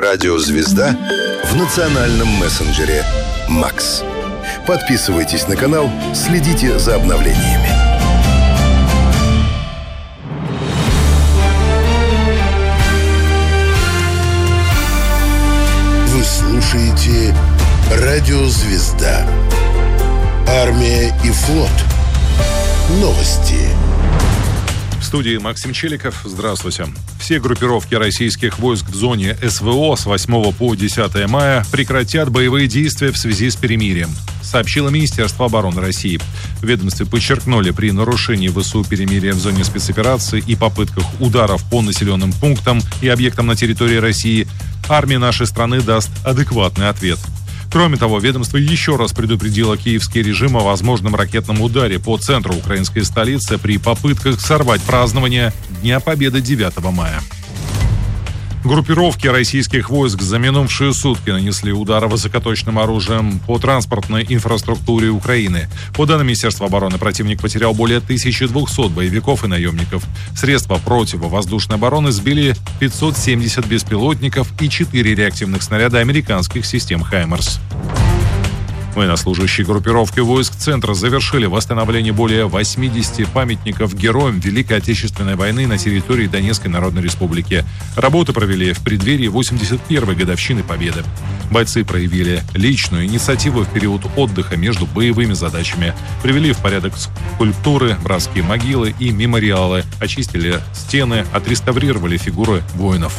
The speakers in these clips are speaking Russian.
«Радио Звезда» в национальном мессенджере «Макс». Подписывайтесь на канал, следите за обновлениями. Вы слушаете «Радио Звезда». Армия и флот. Новости. В студии Максим Челиков. Здравствуйте. Все группировки российских войск в зоне СВО с 8 по 10 мая прекратят боевые действия в связи с перемирием, сообщило Министерство обороны России. В ведомстве подчеркнули, при нарушении ВСУ перемирия в зоне спецоперации и попытках ударов по населенным пунктам и объектам на территории России, армия нашей страны даст адекватный ответ. Кроме того, ведомство еще раз предупредило киевский режим о возможном ракетном ударе по центру украинской столицы при попытках сорвать празднование Дня Победы 9 мая. Группировки российских войск за минувшие сутки нанесли удары высокоточным оружием по транспортной инфраструктуре Украины. По данным Министерства обороны, противник потерял более 1200 боевиков и наемников. Средства противовоздушной обороны сбили 570 беспилотников и 4 реактивных снаряда американских систем «Хаймерс». Военнослужащие группировки войск Центра завершили восстановление более 80 памятников героям Великой Отечественной войны на территории Донецкой Народной Республики. Работы провели в преддверии 81-й годовщины Победы. Бойцы проявили личную инициативу в период отдыха между боевыми задачами. Привели в порядок скульптуры, братские могилы и мемориалы, очистили стены, отреставрировали фигуры воинов.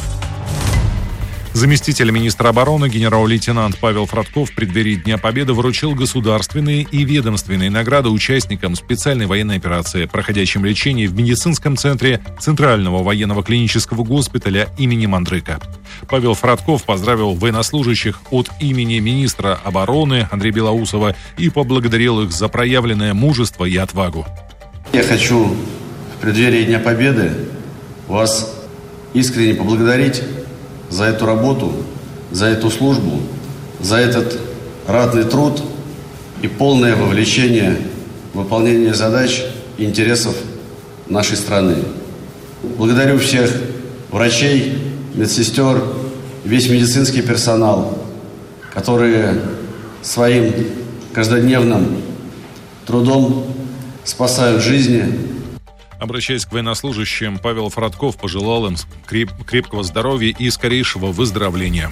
Заместитель министра обороны генерал-лейтенант Павел Фродков в преддверии Дня Победы вручил государственные и ведомственные награды участникам специальной военной операции, проходящим лечение в медицинском центре Центрального военного клинического госпиталя имени Мандрыка. Павел Фродков поздравил военнослужащих от имени министра обороны Андрея Белоусова и поблагодарил их за проявленное мужество и отвагу. Я хочу в преддверии Дня Победы вас искренне поблагодарить за эту работу, за эту службу, за этот ратный труд и полное вовлечение в выполнение задач и интересов нашей страны. Благодарю всех врачей, медсестер, весь медицинский персонал, которые своим каждодневным трудом спасают жизни. Обращаясь к военнослужащим, Павел Фродков пожелал им крепкого здоровья и скорейшего выздоровления.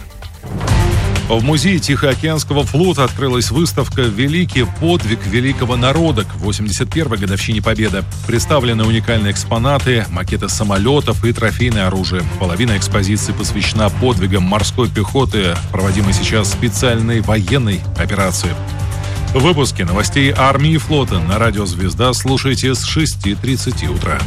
В музее Тихоокеанского флота открылась выставка «Великий подвиг великого народа» к 81-й годовщине Победы. Представлены уникальные экспонаты, макеты самолетов и трофейное оружие. Половина экспозиции посвящена подвигам морской пехоты, проводимой сейчас специальной военной операции. В выпуске новостей армии и флота на радио «Звезда» слушайте с 6:30 утра.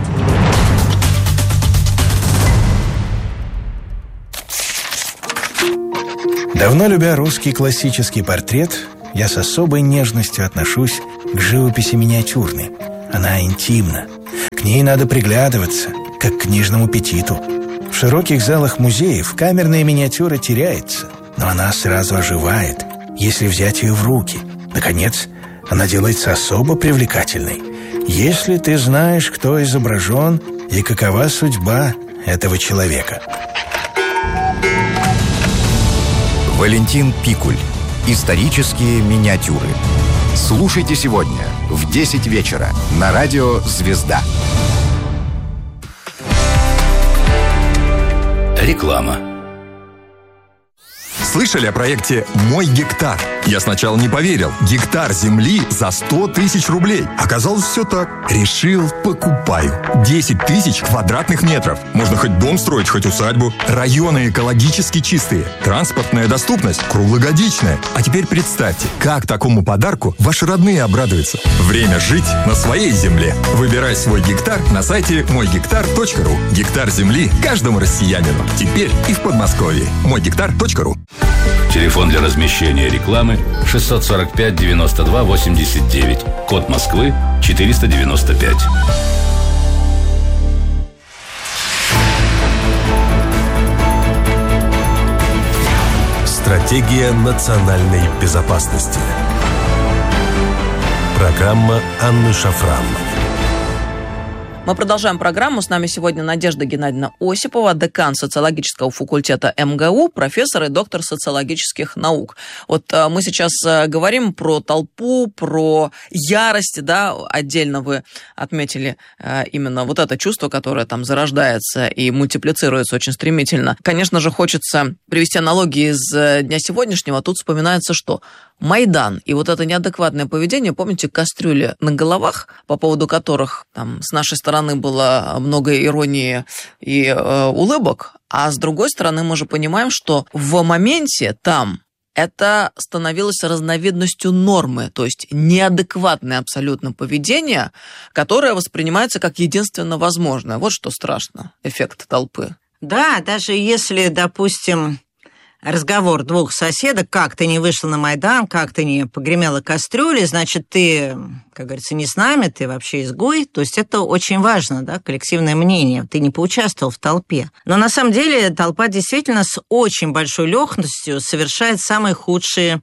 Давно любя русский классический портрет, я с особой нежностью отношусь к живописи миниатюрной. Она интимна. К ней надо приглядываться, как к книжному петиту. В широких залах музеев камерная миниатюра теряется, но она сразу оживает, если взять ее в руки. Наконец, она делается особо привлекательной, если ты знаешь, кто изображен и какова судьба этого человека. Валентин Пикуль. Исторические миниатюры. Слушайте сегодня в 10 вечера на радио «Звезда». Реклама. Слышали о проекте «Мой гектар»? Я сначала не поверил. Гектар земли за 100 тысяч рублей. Оказалось, все так. Решил, покупаю. 10 тысяч квадратных метров. Можно хоть дом строить, хоть усадьбу. Районы экологически чистые. Транспортная доступность круглогодичная. А теперь представьте, как такому подарку ваши родные обрадуются. Время жить на своей земле. Выбирай свой гектар на сайте moygektar.ru. Гектар земли каждому россиянину. Теперь и в Подмосковье. moygektar.ru. Телефон для размещения рекламы 645 92 89. Код Москвы 495. Стратегия национальной безопасности. Программа Анны Шафран. Мы продолжаем программу. С нами сегодня Надежда Геннадьевна Осипова, декан социологического факультета МГУ, профессор и доктор социологических наук. Вот мы сейчас говорим про толпу, про ярость, да, отдельно вы отметили именно вот это чувство, которое там зарождается и мультиплицируется очень стремительно. Конечно же, хочется привести аналогии из дня сегодняшнего. Тут вспоминается, что Майдан и вот это неадекватное поведение, помните, кастрюли на головах, по поводу которых там с нашей стороны было много иронии и улыбок, а с другой стороны мы же понимаем, что в моменте там это становилось разновидностью нормы, то есть неадекватное абсолютно поведение, которое воспринимается как единственно возможное. Вот что страшно, эффект толпы. Да, даже если, допустим, разговор двух соседок, как ты не вышла на Майдан, как ты не погремела кастрюли, значит, ты, как говорится, не с нами, ты вообще изгой. То есть это очень важно, да, коллективное мнение. Ты не поучаствовал в толпе. Но на самом деле толпа действительно с очень большой легкостью совершает самые худшее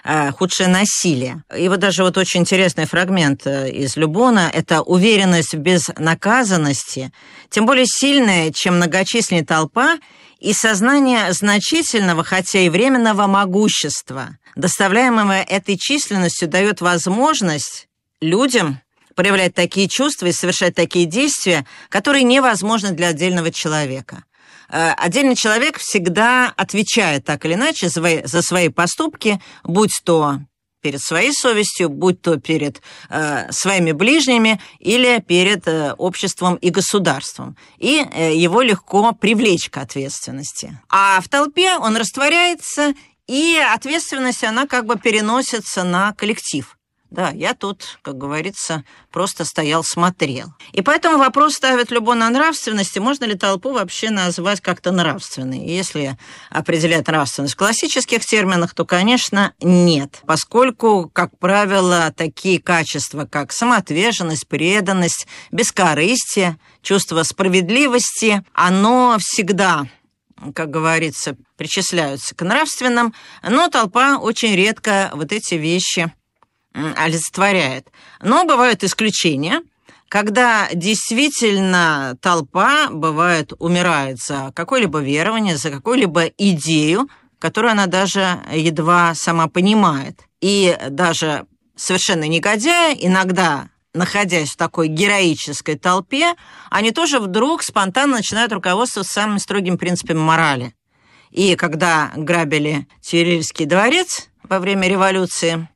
насилие. И вот даже вот очень интересный фрагмент из Любона – это уверенность в безнаказанности, тем более сильная, чем многочисленная толпа, и сознание значительного, хотя и временного могущества, доставляемого этой численностью, дает возможность людям проявлять такие чувства и совершать такие действия, которые невозможны для отдельного человека. Отдельный человек всегда отвечает так или иначе за свои поступки, будь то перед своей совестью, будь то перед своими ближними или перед обществом и государством. И его легко привлечь к ответственности. А в толпе он растворяется, и ответственность, она как бы переносится на коллектив. Да, я тут, как говорится, просто стоял, смотрел. И поэтому вопрос ставит Любон о нравственности. Можно ли толпу вообще назвать как-то нравственной? И если определять нравственность в классических терминах, то, конечно, нет. Поскольку, как правило, такие качества, как самоотверженность, преданность, бескорыстие, чувство справедливости, оно всегда, как говорится, причисляются к нравственным, но толпа очень редко вот эти вещи олицетворяет. Но бывают исключения, когда действительно толпа, бывает, умирает за какое-либо верование, за какую-либо идею, которую она даже едва сама понимает. И даже совершенно негодяи, иногда, находясь в такой героической толпе, они тоже вдруг спонтанно начинают руководствоваться самыми строгими принципами морали. И когда грабили Тюильрийский дворец во время революции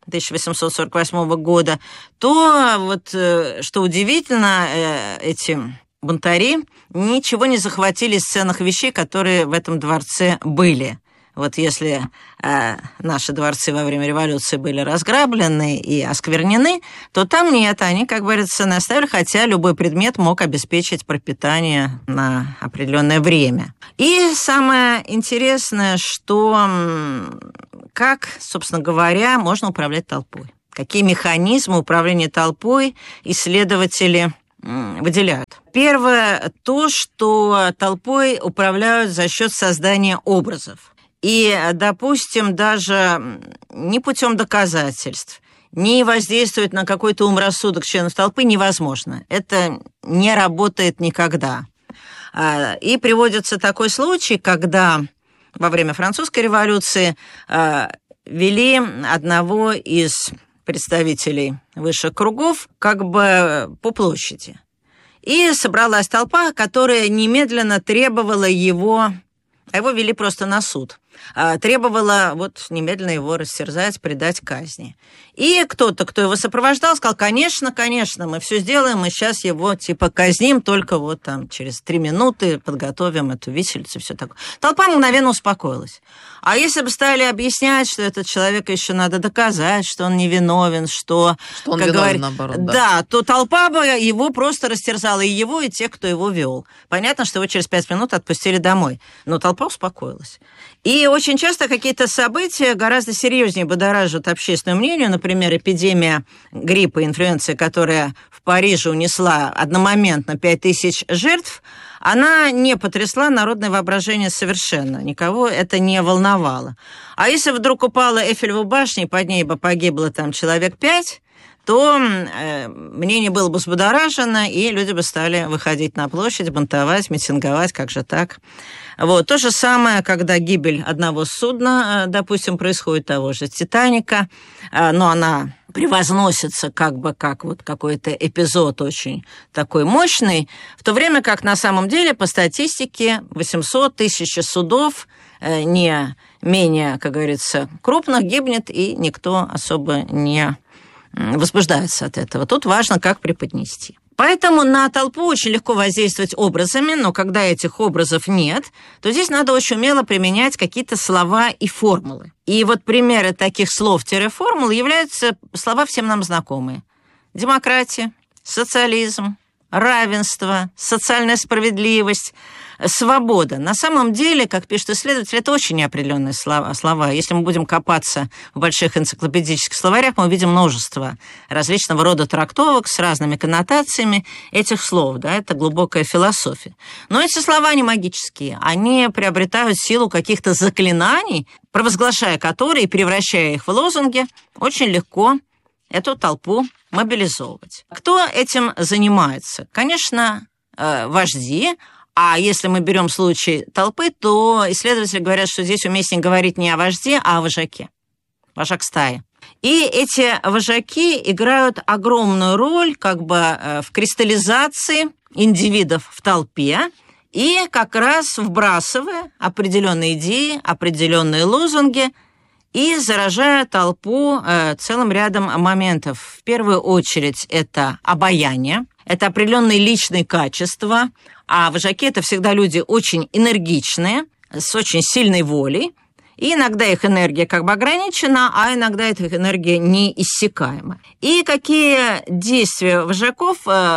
1848 года, то, вот, что удивительно, эти бунтари ничего не захватили из ценных вещей, которые в этом дворце были. Вот если наши дворцы во время революции были разграблены и осквернены, то там нет, они, как говорится, наставили, хотя любой предмет мог обеспечить пропитание на определенное время. И самое интересное, что как, собственно говоря, можно управлять толпой. Какие механизмы управления толпой исследователи выделяют. Первое, то, что толпой управляют за счет создания образов. И, допустим, даже не путем доказательств, не воздействовать на какой-то ум-рассудок членов толпы невозможно. Это не работает никогда. И приводится такой случай, когда во время французской революции вели одного из представителей высших кругов как бы по площади. И собралась толпа, которая немедленно требовала его, а его вели просто на суд, требовала вот немедленно его растерзать, предать казни. И кто-то, кто его сопровождал, сказал: конечно, мы все сделаем, мы сейчас его типа казним, только вот там через 3 минуты подготовим эту виселицу и все такое. Толпа мгновенно успокоилась. А если бы стали объяснять, что этот человек еще надо доказать, что он невиновен, что он виновен, говорит, наоборот, да, то толпа бы его просто растерзала, и его, и тех, кто его вел. Понятно, что его через 5 минут отпустили домой, но толпа успокоилась. И очень часто какие-то события гораздо серьезнее будоражат общественное мнение. Например, эпидемия гриппа, инфлюенции, которая в Париже унесла одномоментно 5000 жертв, она не потрясла народное воображение совершенно. Никого это не волновало. А если вдруг упала Эйфелева башня, и под ней бы погибло там человек 5, то мнение было бы взбудоражено, и люди бы стали выходить на площадь, бунтовать, митинговать, как же так. Вот. То же самое, когда гибель одного судна, допустим, происходит того же «Титаника», но она превозносится как бы как вот какой-то эпизод очень такой мощный, в то время как на самом деле по статистике 800 тысяч судов не менее, как говорится, крупных гибнет, и никто особо не возбуждается от этого. Тут важно, как преподнести. Поэтому на толпу очень легко воздействовать образами, но когда этих образов нет, то здесь надо очень умело применять какие-то слова и формулы. И вот примеры таких слов-формул являются слова всем нам знакомые. Демократия, социализм, равенство, социальная справедливость, свобода. На самом деле, как пишут исследователи, это очень неопределенные слова. Если мы будем копаться в больших энциклопедических словарях, мы увидим множество различного рода трактовок с разными коннотациями этих слов. Да, это глубокая философия. Но эти слова не магические. Они приобретают силу каких-то заклинаний, провозглашая которые и превращая их в лозунги, очень легко эту толпу мобилизовывать. Кто этим занимается? Конечно, вожди. А если мы берем случай толпы, то исследователи говорят, что здесь уместнее говорить не о вожде, а о вожаке. Вожак стаи. И эти вожаки играют огромную роль как бы в кристаллизации индивидов в толпе и как раз вбрасывая определенные идеи, определенные лозунги и заражая толпу целым рядом моментов. В первую очередь это обаяние, это определенные личные качества, а вожаки – это всегда люди очень энергичные, с очень сильной волей, и иногда их энергия как бы ограничена, а иногда эта их энергия неиссякаема. И какие действия вожаков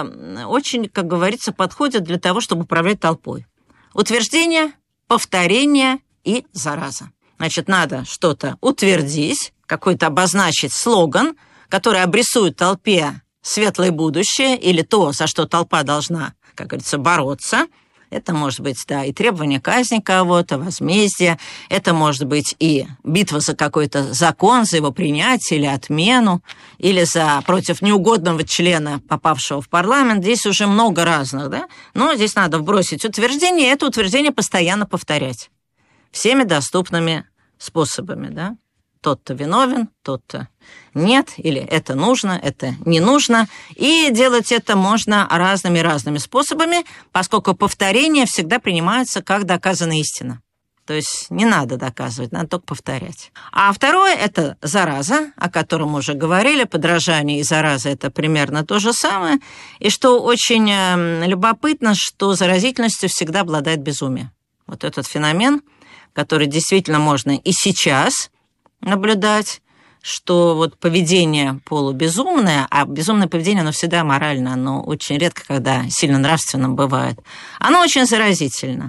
очень, как говорится, подходят для того, чтобы управлять толпой? Утверждение, повторение и зараза. Значит, надо что-то утвердить, какой-то обозначить слоган, который обрисует толпе светлое будущее или то, за что толпа должна, как говорится, бороться. Это может быть, да, и требование казни кого-то, возмездие. Это может быть и битва за какой-то закон, за его принятие или отмену, или против неугодного члена, попавшего в парламент. Здесь уже много разных, да? Но здесь надо вбросить утверждение, и это утверждение постоянно повторять всеми доступными способами, да? Тот-то виновен, тот-то нет, или это нужно, это не нужно. И делать это можно разными способами, поскольку повторение всегда принимается как доказанная истина. То есть не надо доказывать, надо только повторять. А второе – это зараза, о котором мы уже говорили. Подражание и зараза – это примерно то же самое. И что очень любопытно, что заразительностью всегда обладает безумие. Вот этот феномен, который действительно можно и сейчас наблюдать, что вот поведение полубезумное, а безумное поведение, оно всегда морально, оно очень редко, когда сильно нравственным бывает, оно очень заразительно.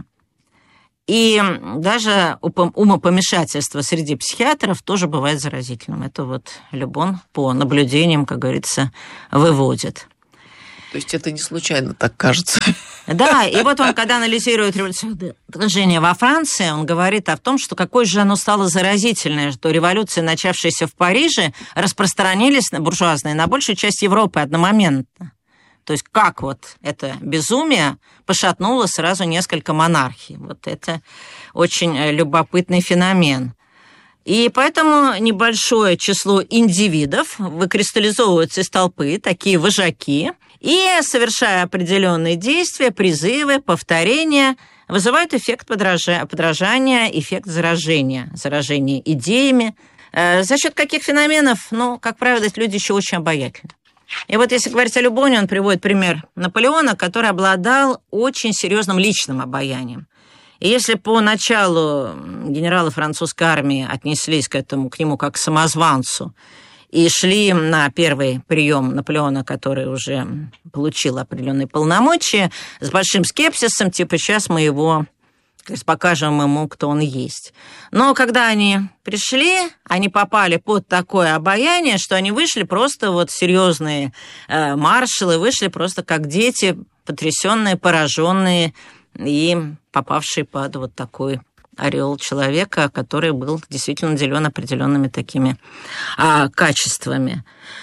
И даже умопомешательство среди психиатров тоже бывает заразительным. Это вот Любон по наблюдениям, как говорится, выводит. То есть это не случайно так кажется. Да, и вот он, когда анализирует революционное движение во Франции, он говорит о том, что какое же оно стало заразительное, что революции, начавшиеся в Париже, распространились буржуазные на большую часть Европы одномоментно. То есть как вот это безумие пошатнуло сразу несколько монархий. Вот это очень любопытный феномен. И поэтому небольшое число индивидов выкристаллизовываются из толпы, такие вожаки, и, совершая определенные действия, призывы, повторения, вызывают эффект подражания, эффект заражения идеями. За счет каких феноменов? Ну, как правило, эти люди еще очень обаятельны. И вот если говорить о Любоне, он приводит пример Наполеона, который обладал очень серьезным личным обаянием. И если поначалу генералы французской армии отнеслись к нему как к самозванцу и шли на первый прием Наполеона, который уже получил определенные полномочия, с большим скепсисом, типа сейчас мы его покажем ему, кто он есть. Но когда они пришли, они попали под такое обаяние, что они вышли просто вот серьезные маршалы, вышли просто как дети, потрясенные, пораженные и попавшие под вот такой ореол человека, который был действительно наделен определенными такими качествами.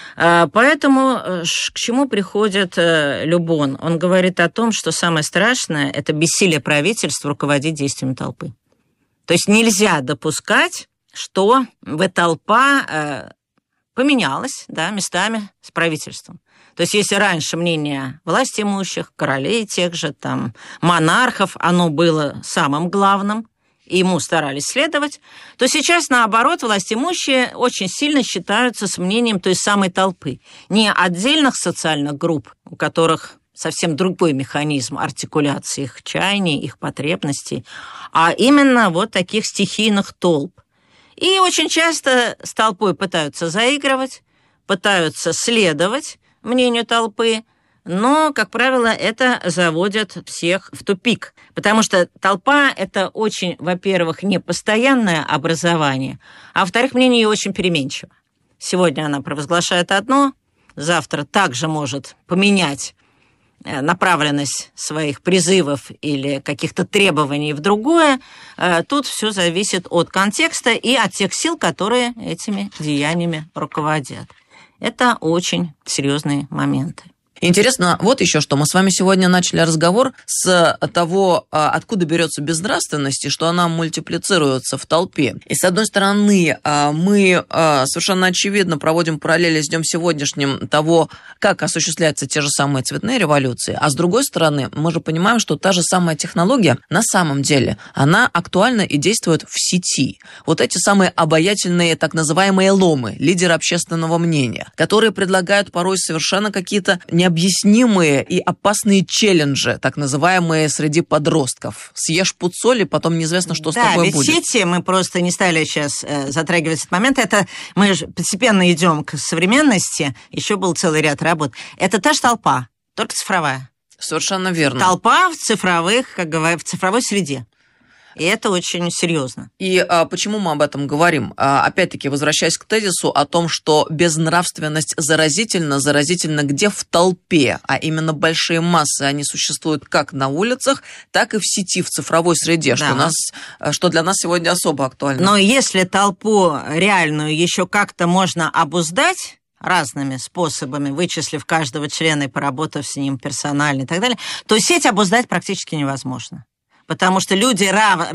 Поэтому к чему приходит Любон? Он говорит о том, что самое страшное – это бессилие правительств руководить действиями толпы. То есть нельзя допускать, что толпа поменялась, да, местами с правительством. То есть если раньше мнение власть имущих, королей тех же, там, монархов, оно было самым главным, и ему старались следовать, то сейчас, наоборот, властимущие очень сильно считаются с мнением той самой толпы. Не отдельных социальных групп, у которых совсем другой механизм артикуляции их чаяний, их потребностей, а именно вот таких стихийных толп. И очень часто с толпой пытаются заигрывать, пытаются следовать мнению толпы, но, как правило, это заводит всех в тупик. Потому что толпа – это очень, во-первых, непостоянное образование, а во-вторых, мнение ее очень переменчиво. Сегодня она провозглашает одно, завтра также может поменять направленность своих призывов или каких-то требований в другое. Тут все зависит от контекста и от тех сил, которые этими деяниями руководят. Это очень серьезные моменты. Интересно, вот еще что. Мы с вами сегодня начали разговор с того, откуда берется безнравственность и что она мультиплицируется в толпе. И, с одной стороны, мы совершенно очевидно проводим параллели с днем сегодняшним того, как осуществляются те же самые цветные революции. А с другой стороны, мы же понимаем, что та же самая технология на самом деле, она актуальна и действует в сети. Вот эти самые обаятельные так называемые ломы, лидеры общественного мнения, которые предлагают порой совершенно какие-то необъяснимые и опасные челленджи, так называемые среди подростков. Съешь пуд соли, потом неизвестно, что с тобой будет. Да, ведь сети, мы просто не стали сейчас затрагивать этот момент, это мы же постепенно идем к современности, еще был целый ряд работ. Это та же толпа, только цифровая. Совершенно верно. Толпа в цифровой среде. И это очень серьезно. И почему мы об этом говорим? Опять-таки, возвращаясь к тезису о том, что безнравственность заразительна где в толпе, а именно большие массы, они существуют как на улицах, так и в сети, в цифровой среде, да. что для нас сегодня особо актуально. Но если толпу реальную еще как-то можно обуздать, разными способами, вычислив каждого члена и поработав с ним персонально и так далее, то сеть обуздать практически невозможно. Потому что люди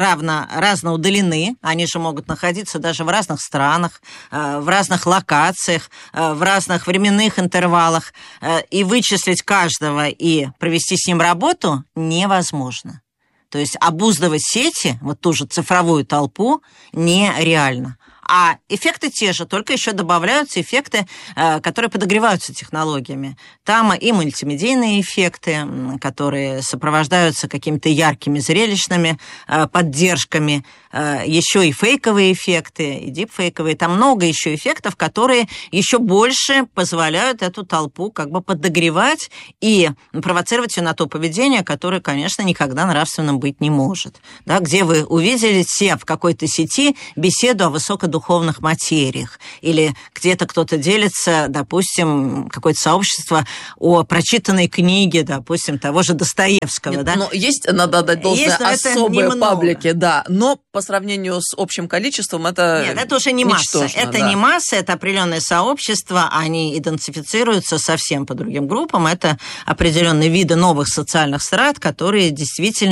разно удалены, они же могут находиться даже в разных странах, в разных локациях, в разных временных интервалах, и вычислить каждого и провести с ним работу невозможно. То есть обуздывать сети, вот ту же цифровую толпу, нереально. А эффекты те же, только еще добавляются эффекты, которые подогреваются технологиями. Там и мультимедийные эффекты, которые сопровождаются какими-то яркими зрелищными поддержками, еще и фейковые эффекты, и дипфейковые. Там много еще эффектов, которые еще больше позволяют эту толпу как бы подогревать и провоцировать ее на то поведение, которое, конечно, никогда нравственным быть не может. Да, где вы увидели все в какой-то сети беседу о высокодуховных материях, или где-то кто-то делится, допустим, какое-то сообщество о прочитанной книге, допустим, того же Достоевского. Нет, да? Но есть, надо отдать должное, особые паблики, да, но по сравнению с общим количеством это Нет, это уже не масса. Это не масса, это определенное сообщество, они идентифицируются совсем по другим группам, это определенные виды новых социальных страт, которые действительно